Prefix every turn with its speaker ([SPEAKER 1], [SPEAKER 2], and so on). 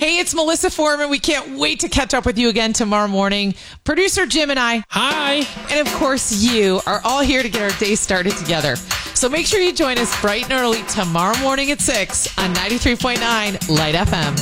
[SPEAKER 1] Hey, it's Melissa Foreman. We can't wait to catch up with you again tomorrow morning. Producer Jim and I.
[SPEAKER 2] Hi.
[SPEAKER 1] And of course, you are all here to get our day started together. So make sure you join us bright and early tomorrow morning at 6 on 93.9 Light FM.